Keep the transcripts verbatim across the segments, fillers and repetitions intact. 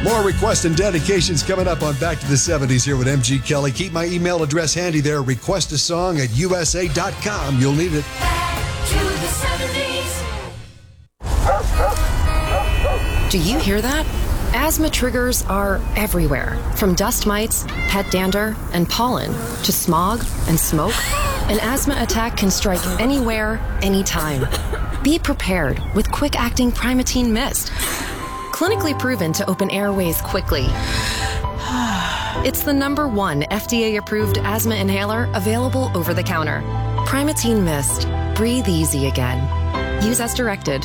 More requests and dedications coming up on Back to the seventies here with M G Kelly. Keep my email address handy there. Request a song at U S A dot com. You'll need it. Back to the seventies. Do you hear that? Asthma triggers are everywhere, from dust mites, pet dander, and pollen, to smog and smoke. An asthma attack can strike anywhere, anytime. Be prepared with quick-acting Primatene Mist. Clinically proven to open airways quickly. It's the number one F D A-approved asthma inhaler available over the counter. Primatene Mist. Breathe easy again. Use as directed.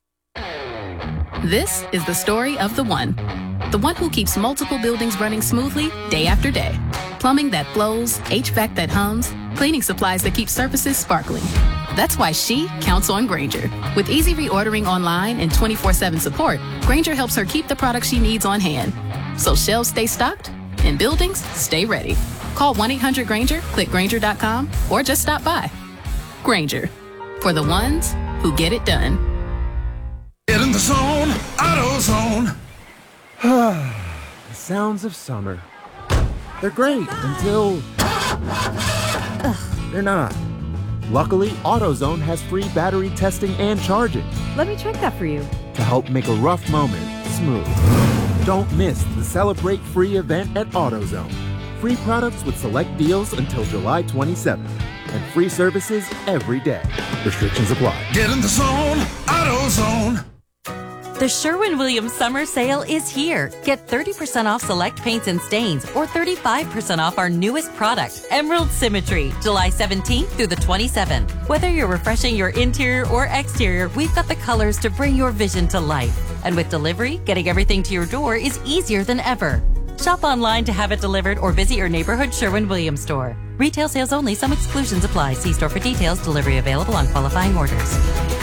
This is the story of the one. The one who keeps multiple buildings running smoothly day after day. Plumbing that flows, H V A C that hums, cleaning supplies that keep surfaces sparkling. That's why she counts on Grainger. With easy reordering online and twenty-four seven support, Grainger helps her keep the products she needs on hand. So shelves stay stocked and buildings stay ready. Call one eight hundred Grainger, click Grainger dot com, or just stop by. Grainger, for the ones who get it done. Get in the zone, AutoZone. The sounds of summer. They're great until they're not. Luckily, AutoZone has free battery testing and charging Let me check that for you. to help make a rough moment smooth. Don't miss the Celebrate Free event at AutoZone. Free products with select deals until July twenty-seventh. And free services every day. Restrictions apply. Get in the zone, AutoZone. The Sherwin-Williams Summer Sale is here. Get thirty percent off select paints and stains or thirty-five percent off our newest product, Emerald Symmetry, July seventeenth through the twenty-seventh. Whether you're refreshing your interior or exterior, we've got the colors to bring your vision to life. And with delivery, getting everything to your door is easier than ever. Shop online to have it delivered or visit your neighborhood Sherwin-Williams store. Retail sales only. Some exclusions apply. See store for details. Delivery available on qualifying orders.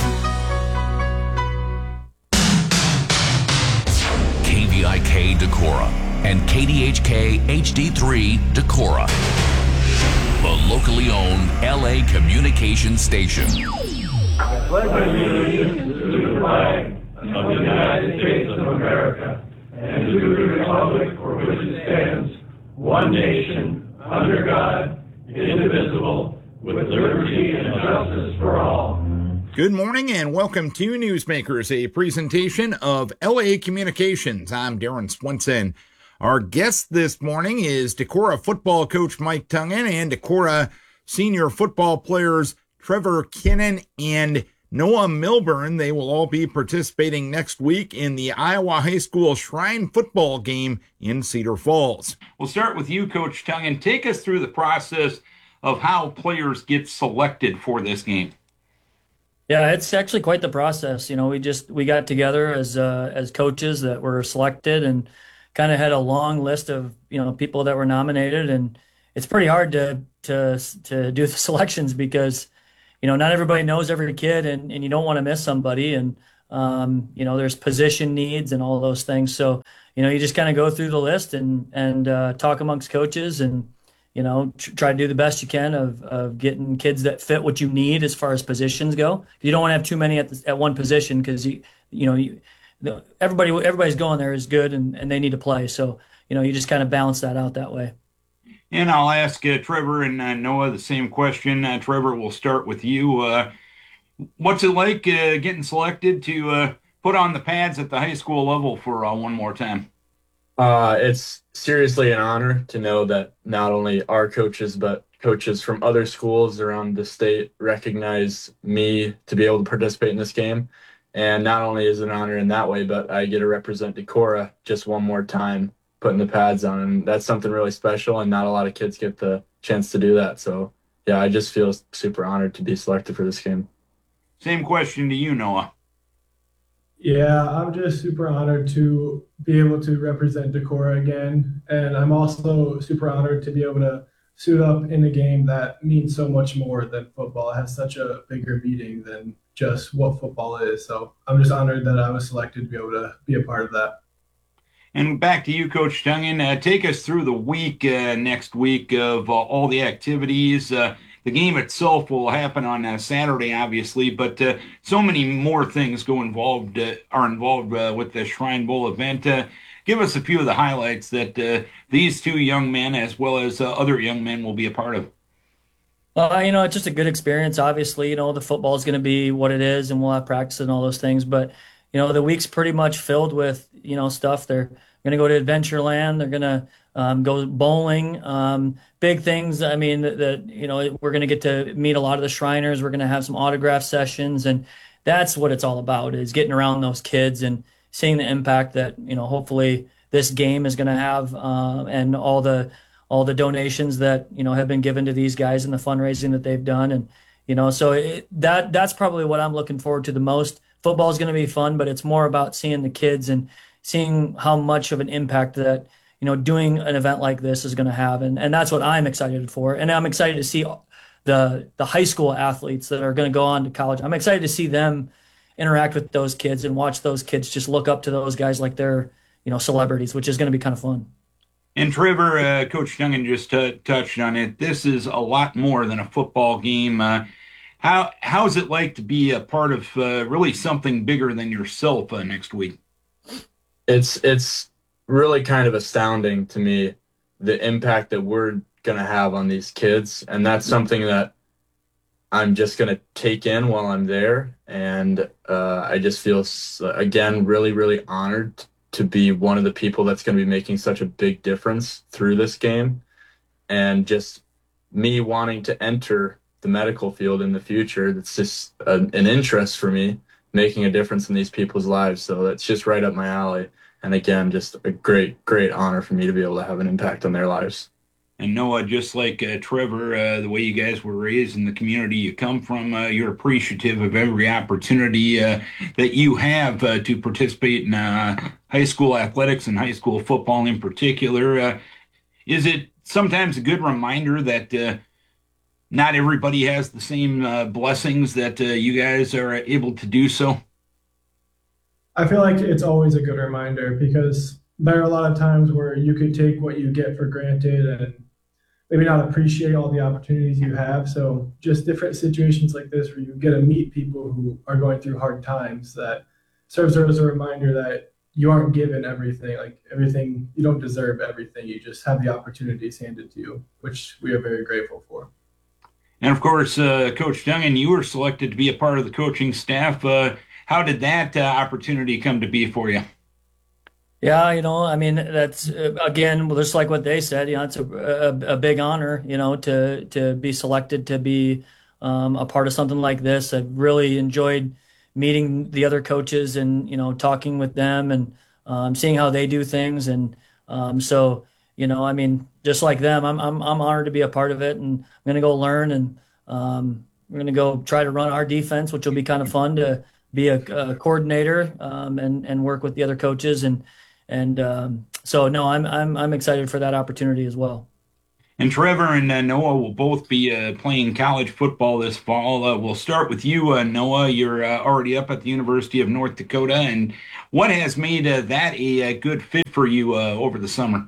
K V I K Decorah and K D H K H D three Decorah, the locally owned L A communications station. I pledge allegiance to the flag of the United States of America and to the republic for which it stands, one nation, under God, indivisible, with liberty and justice for all. Good morning and welcome to Newsmakers, a presentation of L A Communications. I'm Darren Swenson. Our guest this morning is Decorah football coach Mike Tungan and Decorah senior football players Trevor Kinnan and Noah Milburn. They will all be participating next week in the Iowa High School Shrine football game in Cedar Falls. We'll start with you, Coach Tungan. Take us through the process of how players get selected for this game. Yeah, it's actually quite the process. You know, we just we got together as uh, as coaches that were selected and kind of had a long list of, you know, people that were nominated, and it's pretty hard to to to do the selections because, you know, not everybody knows every kid, and, and you don't want to miss somebody, and um, you know, there's position needs and all those things. So, you know, you just kind of go through the list and and uh, talk amongst coaches and, you know, try to do the best you can of, of getting kids that fit what you need as far as positions go. You don't want to have too many at the, at one position because you you know you, everybody everybody's going there is good and, and they need to play. So, you know, you just kind of balance that out that way. And I'll ask uh, Trevor and uh, Noah the same question. Uh, Trevor, we'll start with you. Uh, what's it like uh, getting selected to uh, put on the pads at the high school level for uh, one more time? Uh, it's seriously an honor to know that not only our coaches, but coaches from other schools around the state recognize me to be able to participate in this game. And not only is it an honor in that way, but I get to represent Decorah just one more time, putting the pads on. And that's something really special, and not a lot of kids get the chance to do that. So, yeah, I just feel super honored to be selected for this game. Same question to you, Noah. Yeah, I'm just super honored to be able to represent Decorah again. And I'm also super honored to be able to suit up in a game that means so much more than football. It has such a bigger meaning than just what football is. So I'm just honored that I was selected to be able to be a part of that. And back to you, Coach Tungan. Uh, take us through the week uh, next week of uh, all the activities. Uh, the game itself will happen on uh, Saturday, obviously, but uh, so many more things go involved uh, are involved uh, with the Shrine Bowl event. Uh, give us a few of the highlights that uh, these two young men, as well as uh, other young men, will be a part of. Well, you know, it's just a good experience. Obviously, you know, the football is going to be what it is, and we'll have practice and all those things. But, you know, the week's pretty much filled with, you know, stuff. They're going to go to Adventureland. They're going to um, go bowling. Um, big things. I mean, that, that you know, we're going to get to meet a lot of the Shriners. We're going to have some autograph sessions, and that's what it's all about, is getting around those kids and seeing the impact that, you know, hopefully this game is going to have, uh, and all the all the donations that, you know, have been given to these guys and the fundraising that they've done. And, you know, so it, that that's probably what I'm looking forward to the most. Football is going to be fun, but it's more about seeing the kids and seeing how much of an impact that, you know, doing an event like this is going to have. And, and that's what I'm excited for. And I'm excited to see the, the high school athletes that are going to go on to college. I'm excited to see them interact with those kids and watch those kids just look up to those guys like they're, you know, celebrities, which is going to be kind of fun. And Trevor, uh, Coach Duggan just t- touched on it. This is a lot more than a football game. Uh, how how is it like to be a part of uh, really something bigger than yourself uh, next week? It's it's really kind of astounding to me, the impact that we're going to have on these kids. And that's something that I'm just going to take in while I'm there. And uh, I just feel, again, really, really honored to be one of the people that's going to be making such a big difference through this game. And just me wanting to enter the medical field in the future, that's just a, an interest for me, making a difference in these people's lives. So that's just right up my alley. And again, just a great, great honor for me to be able to have an impact on their lives. And Noah, just like uh, Trevor, uh, the way you guys were raised in the community you come from, uh, you're appreciative of every opportunity uh, that you have uh, to participate in uh, high school athletics and high school football in particular. Uh, is it sometimes a good reminder that uh, not everybody has the same uh, blessings that uh, you guys are able to do so? I feel like it's always a good reminder, because there are a lot of times where you could take what you get for granted and maybe not appreciate all the opportunities you have. So just different situations like this where you get to meet people who are going through hard times, that serves as a reminder that you aren't given everything, like everything, you don't deserve everything. You just have the opportunities handed to you, which we are very grateful for. And of course, uh, Coach Duggan, you were selected to be a part of the coaching staff. Uh, how did that uh, opportunity come to be for you? Yeah, you know, I mean, that's, uh, again, well, just like what they said, you know, it's a, a, a big honor, you know, to to be selected to be um, a part of something like this. I've really enjoyed meeting the other coaches and, you know, talking with them and um, seeing how they do things. And um, so, you know, I mean, just like them, I'm I'm I'm honored to be a part of it, and I'm going to go learn, and um, we're going to go try to run our defense, which will be kind of fun to be a, a coordinator um, and and work with the other coaches. And And um, so, no, I'm I'm I'm excited for that opportunity as well. And Trevor and uh, Noah will both be uh, playing college football this fall. Uh, we'll start with you, uh, Noah. You're uh, already up at the University of North Dakota. And what has made uh, that a, a good fit for you uh, over the summer?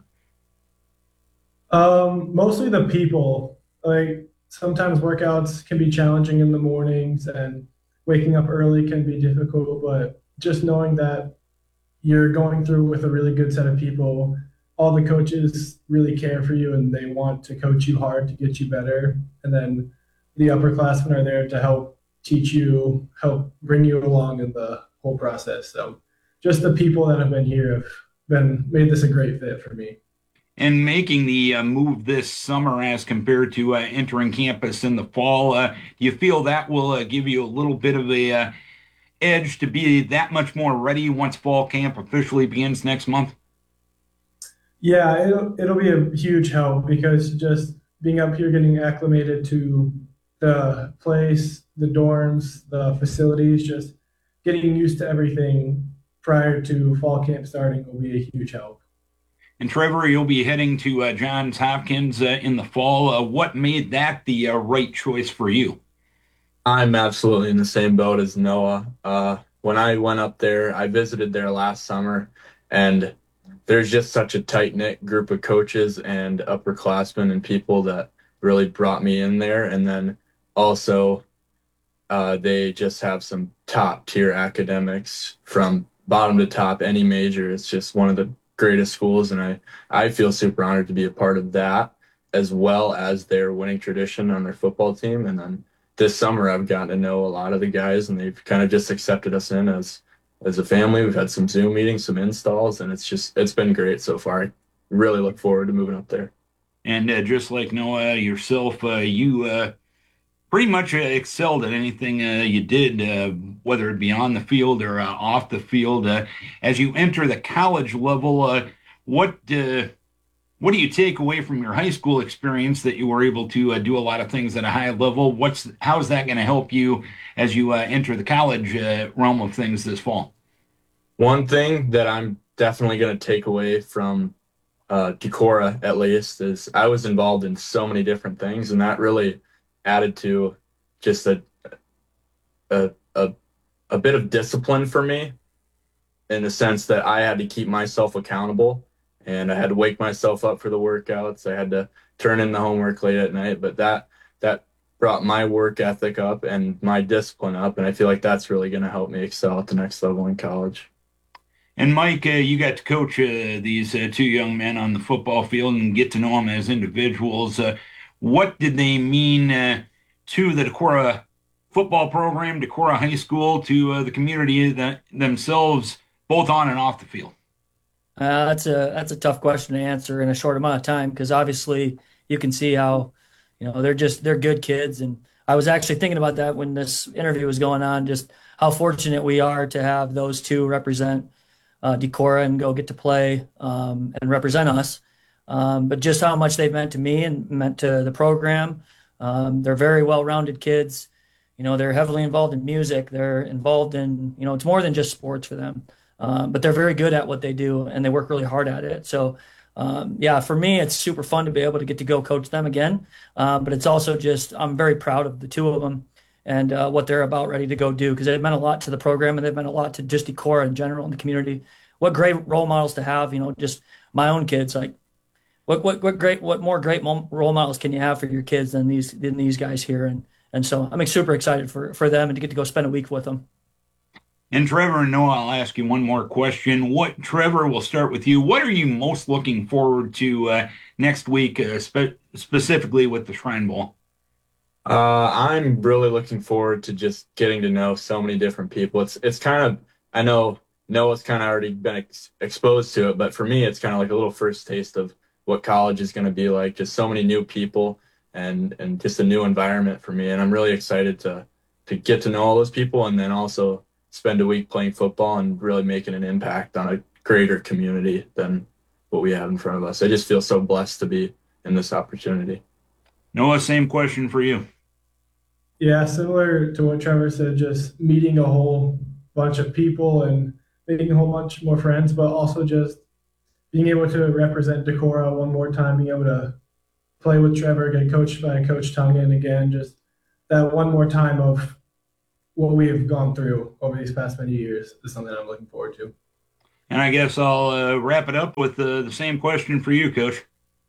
Um, mostly the people. Like, sometimes workouts can be challenging in the mornings, and waking up early can be difficult. But just knowing that you're going through with a really good set of people. All the coaches really care for you, and they want to coach you hard to get you better. And then the upperclassmen are there to help teach you, help bring you along in the whole process. So just the people that have been here have been made this a great fit for me. And making the uh, move this summer as compared to uh, entering campus in the fall, uh, do you feel that will uh, give you a little bit of a uh, edge to be that much more ready once fall camp officially begins next month? Yeah, it'll, it'll be a huge help, because just being up here, getting acclimated to the place, the dorms, the facilities, just getting used to everything prior to fall camp starting will be a huge help. And Trevor, you'll be heading to uh, Johns Hopkins uh, in the fall. Uh, what made that the uh, right choice for you? I'm absolutely in the same boat as Noah. Uh, when I went up there, I visited there last summer, and there's just such a tight-knit group of coaches and upperclassmen and people that really brought me in there. And then also uh, they just have some top tier academics from bottom to top, any major. It's just one of the greatest schools. And I, I feel super honored to be a part of that, as well as their winning tradition on their football team. And then this summer I've gotten to know a lot of the guys, and they've kind of just accepted us in as, as a family. We've had some Zoom meetings, some installs, and it's just, it's been great so far. I really look forward to moving up there. And uh, just like Noah, yourself, uh, you uh, pretty much uh, excelled at anything uh, you did, uh, whether it be on the field or uh, off the field. Uh, as you enter the college level, uh, what uh, what do you take away from your high school experience that you were able to uh, do a lot of things at a high level? What's how's that going to help you as you uh, enter the college uh, realm of things this fall? One thing that I'm definitely going to take away from uh, Decorah, at least, is I was involved in so many different things, and that really added to just a a a, a bit of discipline for me, in the sense that I had to keep myself accountable, and I had to wake myself up for the workouts. I had to turn in the homework late at night, but that that brought my work ethic up and my discipline up, and I feel like that's really going to help me excel at the next level in college. And Mike, uh, you got to coach uh, these uh, two young men on the football field and get to know them as individuals. Uh, what did they mean uh, to the Decorah football program, Decorah High School, to uh, the community that, themselves, both on and off the field? Uh, that's a that's a tough question to answer in a short amount of time, because obviously you can see how, you know, they're just they're good kids. And I was actually thinking about that when this interview was going on, just how fortunate we are to have those two represent uh, Decorah and go get to play um, and represent us. Um, but just how much they've meant to me and meant to the program. Um, they're very well-rounded kids. You know, they're heavily involved in music. They're involved in, you know, it's more than just sports for them. Um, but they're very good at what they do, and they work really hard at it. So, um, yeah, for me, it's super fun to be able to get to go coach them again. Um, but it's also just, I'm very proud of the two of them and uh, what they're about ready to go do, because they've meant a lot to the program, and they've meant a lot to just Decorah in general in the community. What great role models to have, you know, just my own kids. Like, what what what great, what more great role models can you have for your kids than these than these guys here? And and so I'm super excited for for them and to get to go spend a week with them. And Trevor and Noah, I'll ask you one more question. What, Trevor, we'll start with you. What are you most looking forward to uh, next week, uh, spe- specifically with the Shrine Bowl? Uh, I'm really looking forward to just getting to know so many different people. It's it's kind of, I know Noah's kind of already been ex- exposed to it, but for me, it's kind of like a little first taste of what college is going to be like. Just so many new people and and just a new environment for me. And I'm really excited to to get to know all those people, and then also spend a week playing football and really making an impact on a greater community than what we have in front of us. I just feel so blessed to be in this opportunity. Noah, same question for you. Yeah, similar to what Trevor said, just meeting a whole bunch of people and making a whole bunch more friends, but also just being able to represent Decorah one more time, being able to play with Trevor, get coached by Coach Tungan again, just that one more time of what we've gone through over these past many years is something I'm looking forward to. And I guess I'll uh, wrap it up with uh, the same question for you, Coach.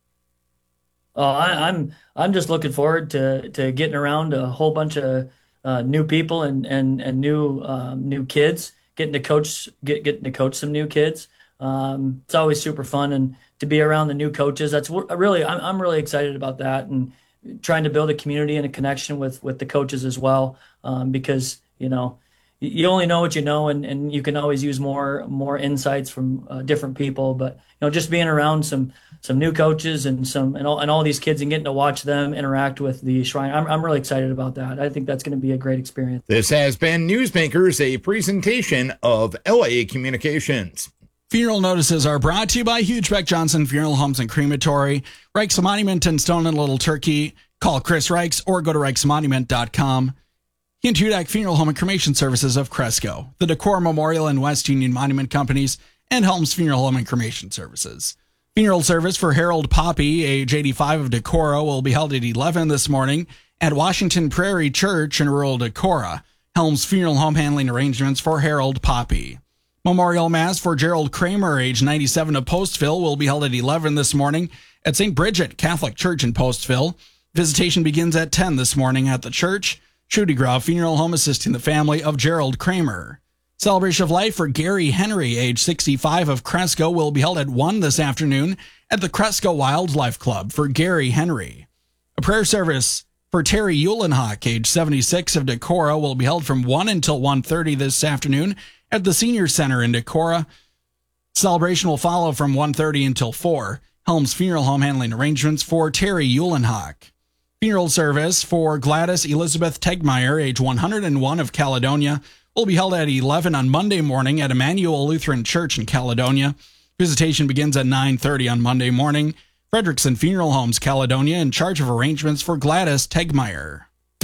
Oh, I, I'm I'm just looking forward to to getting around a whole bunch of uh, new people and and and new um, new kids, getting to coach get getting to coach some new kids. Um, it's always super fun, and to be around the new coaches. That's really I'm I'm really excited about that, and trying to build a community and a connection with with the coaches as well, um, because you know you only know what you know, and, and you can always use more more insights from uh, different people. But you know, just being around some some new coaches and some and all and all these kids and getting to watch them interact with the Shrine, I'm I'm really excited about that. I think that's going to be a great experience. This has been Newsmakers, a presentation of L A Communications. Funeral notices are brought to you by Hugebeck Johnson Funeral Homes and Crematory, Reichs Monument in Stone and Little Turkey. Call Chris Reichs or go to reichs monument dot com. Hint Hudak Funeral Home and Cremation Services of Cresco, the Decorah Memorial and West Union Monument Companies, and Helms Funeral Home and Cremation Services. Funeral service for Harold Poppy, age eighty-five, of Decorah, will be held at eleven this morning at Washington Prairie Church in rural Decorah. Helms Funeral Home handling arrangements for Harold Poppy. Memorial Mass for Gerald Kramer, age ninety-seven, of Postville, will be held at eleven this morning at Saint Bridget Catholic Church in Postville. Visitation begins at ten this morning at the church. Trudy Grau Funeral Home assisting the family of Gerald Kramer. Celebration of life for Gary Henry, age sixty-five, of Cresco, will be held at one this afternoon at the Cresco Wildlife Club for Gary Henry. A prayer service for Terry Eulenhock, age seventy-six, of Decorah, will be held from one until one thirty this afternoon at the Senior Center in Decorah. Celebration will follow from one thirty until four. Helms Funeral Home handling arrangements for Terry Eulenhock. Funeral service for Gladys Elizabeth Tegmeyer, age one hundred one, of Caledonia, will be held at eleven on Monday morning at Emmanuel Lutheran Church in Caledonia. Visitation begins at nine thirty on Monday morning. Frederickson Funeral Homes, Caledonia, in charge of arrangements for Gladys Tegmeyer.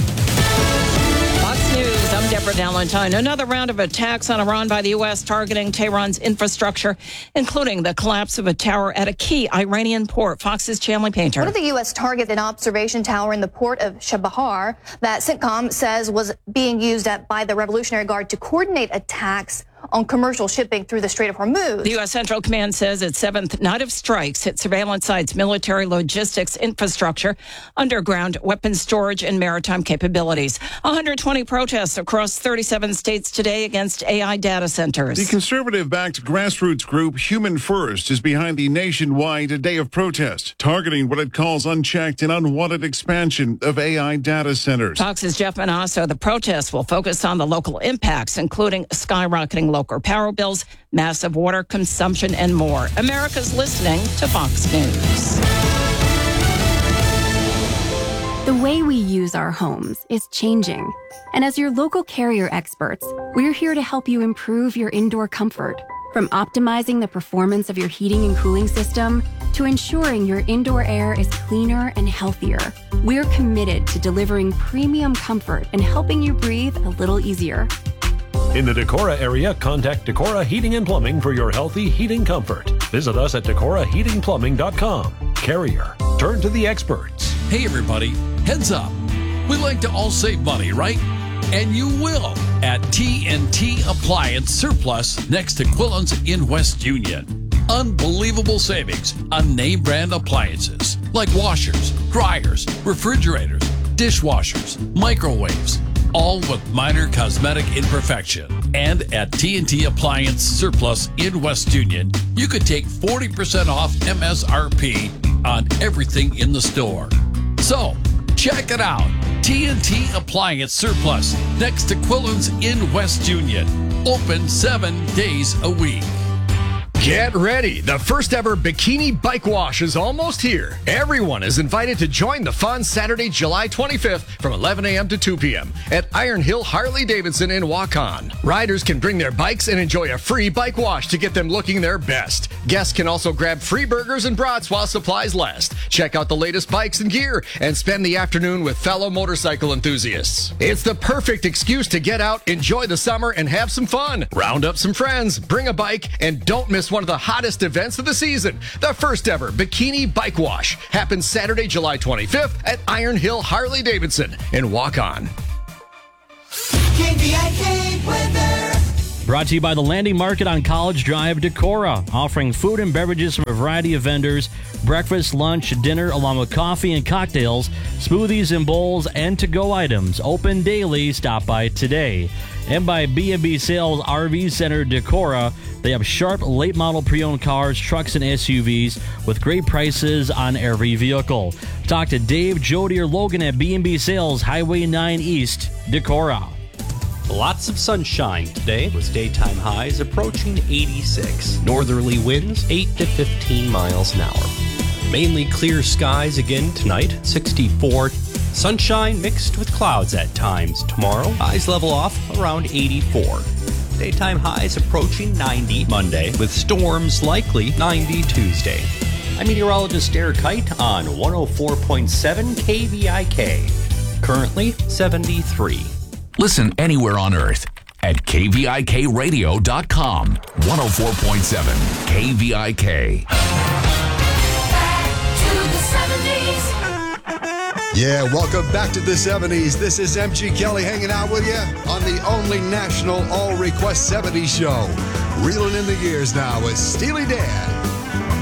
Fox News, I'm Deborah Valentine. Another round of attacks on Iran by the U S targeting Tehran's infrastructure, including the collapse of a tower at a key Iranian port. Fox's Chanley Painter. What did the U S target an observation tower in the port of Chabahar that CENTCOM says was being used at, by the Revolutionary Guard to coordinate attacks on commercial shipping through the Strait of Hormuz? The U S Central Command says its seventh night of strikes hit surveillance sites, military logistics infrastructure, underground weapons storage, and maritime capabilities. one hundred twenty protests across thirty-seven states today against A I data centers. The conservative-backed grassroots group Human First is behind the nationwide day of protest, targeting what it calls unchecked and unwanted expansion of A I data centers. Fox's Jeff Manasso. The protests will focus on the local impacts, including skyrocketing local power bills, massive water consumption, and more. America's listening to Fox News. The way we use our homes is changing. And as your local Carrier experts, we're here to help you improve your indoor comfort. From optimizing the performance of your heating and cooling system to ensuring your indoor air is cleaner and healthier, we're committed to delivering premium comfort and helping you breathe a little easier. In the Decorah area, contact Decorah Heating and Plumbing for your healthy heating comfort. Visit us at decorah heating plumbing dot com. Carrier. Turn to the experts. Hey everybody, heads up. We like to all save money, right? And you will at T N T Appliance Surplus next to Quillen's in West Union. Unbelievable savings on name brand appliances like washers, dryers, refrigerators, dishwashers, microwaves, all with minor cosmetic imperfection. And at T N T Appliance Surplus in West Union, you could take forty percent off M S R P on everything in the store. So, check it out. T N T Appliance Surplus next to Quillen's in West Union. Open seven days a week. Get ready. The first ever Bikini Bike Wash is almost here. Everyone is invited to join the fun Saturday, July twenty-fifth from eleven a.m. to two p.m. at Iron Hill Harley Davidson in Waukon. Riders can bring their bikes and enjoy a free bike wash to get them looking their best. Guests can also grab free burgers and brats while supplies last. Check out the latest bikes and gear and spend the afternoon with fellow motorcycle enthusiasts. It's the perfect excuse to get out, enjoy the summer, and have some fun. Round up some friends, bring a bike, and don't miss one of the hottest events of the season. The first ever Bikini Bike Wash happens Saturday, July twenty-fifth at Iron Hill Harley Davidson in Waukon. K V I K weather. Brought to you by the Landing Market on College Drive, Decorah, offering food and beverages from a variety of vendors, breakfast, lunch, dinner, along with coffee and cocktails, smoothies and bowls, and to-go items. Open daily. Stop by today. And by B and B Sales R V Center, Decorah. They have sharp, late-model pre-owned cars, trucks, and S U Vs with great prices on every vehicle. Talk to Dave, Jody, or Logan at B and B Sales, Highway nine East, Decorah. Lots of sunshine today with daytime highs approaching eighty-six. Northerly winds eight to fifteen miles an hour. Mainly clear skies again tonight, sixty-four. Sunshine mixed with clouds at times tomorrow. Highs level off around eighty-four. Daytime highs approaching ninety Monday with storms likely ninety Tuesday. I'm meteorologist Eric Kite on one oh four point seven K V I K. Currently seventy-three. Listen anywhere on Earth at K V I K radio dot com. one oh four point seven K V I K. Back to the seventies. Yeah, welcome back to the seventies. This is M G Kelly hanging out with you on the only national all-request seventies show. Reeling in the years now with Steely Dan.